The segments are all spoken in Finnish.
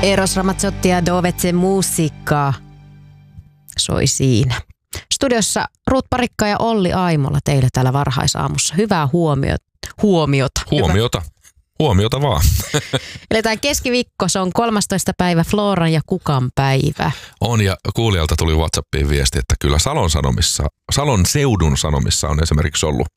Eros Ramazzotti ja Dovetse musiikkaa soi siinä. Studiossa Ruut Parikka ja Olli Aimola teille täällä varhaisaamussa. Hyvää huomiota. Huomiota vaan. Eletään keskiviikko, se on 13. päivä, Floran ja Kukan päivä. On, ja kuulijalta tuli WhatsAppiin viesti, että kyllä Salon seudun sanomissa on esimerkiksi ollut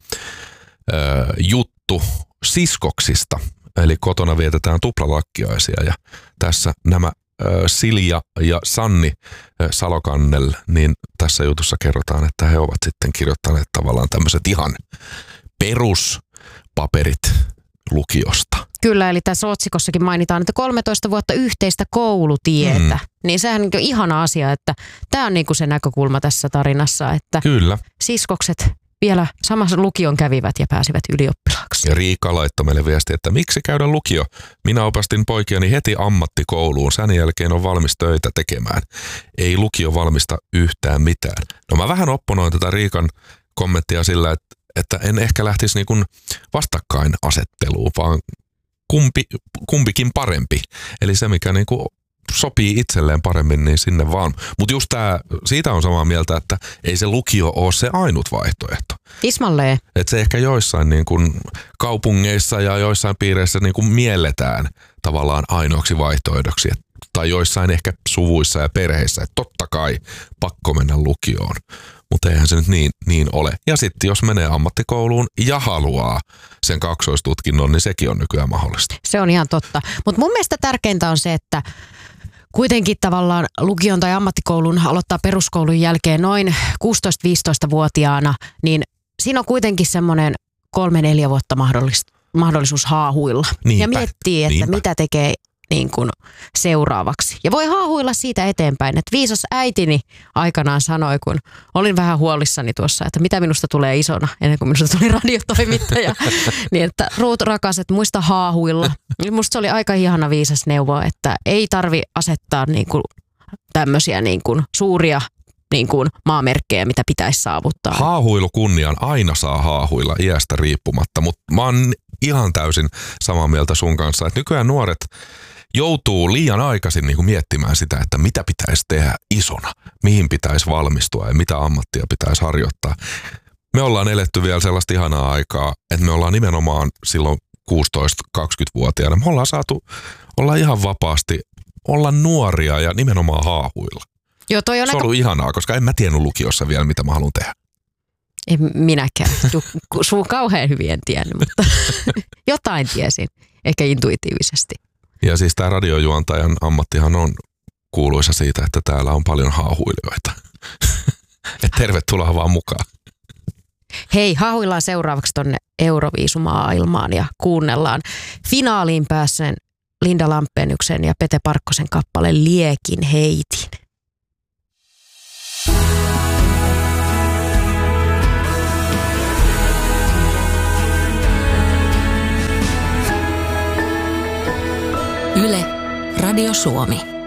juttu siskoksista. Eli kotona vietetään tuplalakkiaisia, ja tässä nämä Silja ja Sanni Salokannel, niin tässä jutussa kerrotaan, että he ovat sitten kirjoittaneet tavallaan tämmöiset ihan peruspaperit lukiosta. Kyllä, eli tässä otsikossakin mainitaan, että 13 vuotta yhteistä koulutietä. Niin sehän on ihana asia, että tämä on niinku se näkökulma tässä tarinassa, että kyllä. Siskokset vielä samassa lukion kävivät ja pääsivät ylioppilaaksi. Ja Riikka laittoi meille viesti, että miksi käydä lukio? Minä opastin poikiani heti ammattikouluun. Sen jälkeen on valmis töitä tekemään. Ei lukio valmista yhtään mitään. No mä vähän opponoin tätä Riikan kommenttia sillä, että en ehkä lähtisi niin kuin vastakkainasetteluun, vaan kumpikin parempi. Eli se, mikä niin kuin sopii itselleen paremmin, niin sinne vaan. Mutta just siitä on samaa mieltä, että ei se lukio ole se ainut vaihtoehto. Ismalleen. Että se ehkä joissain niin kuin kaupungeissa ja joissain piireissä niin kuin mielletään tavallaan ainoaksi vaihtoehdoksi. Tai joissain ehkä suvuissa ja perheissä, että totta kai pakko mennä lukioon. Mutta eihän se nyt niin ole. Ja sitten jos menee ammattikouluun ja haluaa sen kaksoistutkinnon, niin sekin on nykyään mahdollista. Se on ihan totta. Mutta mun mielestä tärkeintä on se, että kuitenkin tavallaan lukion tai ammattikoulun aloittaa peruskoulun jälkeen noin 16-15-vuotiaana, niin siinä on kuitenkin semmoinen 3-4 vuotta mahdollisuus haahuilla. Niinpä, ja miettiä, että mitä tekee niin kuin seuraavaksi. Ja voi haahuilla siitä eteenpäin, että viisas äitini aikanaan sanoi, kun olin vähän huolissani tuossa, että mitä minusta tulee isona, ennen kuin minusta tuli radiotoimittaja, niin että Ruut rakas, että muista haahuilla. Musta se oli aika ihana viisas neuvo, että ei tarvi asettaa niin kuin tämmöisiä niin kuin suuria niin kuin maamerkkejä, mitä pitäisi saavuttaa. Haahuilu kunniaan, aina saa haahuilla iästä riippumatta, mutta mä oon ihan täysin samaa mieltä sun kanssa, että nykyään nuoret joutuu liian aikaisin niin kuin miettimään sitä, että mitä pitäisi tehdä isona, mihin pitäisi valmistua ja mitä ammattia pitäisi harjoittaa. Me ollaan eletty vielä sellaista ihanaa aikaa, että me ollaan nimenomaan silloin 16-20-vuotiaana. Me ollaan saatu olla ihan vapaasti, olla nuoria ja nimenomaan haahuilla. Joo, toi on se on ollut ihanaa, koska en mä tiennyt lukiossa vielä, mitä mä haluan tehdä. Ei minäkään. Sun kauhean hyvin en tiennyt, mutta jotain tiesin, ehkä intuitiivisesti. Ja siis tämä radiojuontajan ammattihan on kuuluisa siitä, että täällä on paljon haahuilijoita. Tervetuloa vaan mukaan. Hei, haahuillaan seuraavaksi tonne Euroviisumaailmaan ja kuunnellaan finaaliin päässeen Linda Lampeenyksen ja Pete Parkkosen kappale Liekin heitin. Yle, Radio Suomi.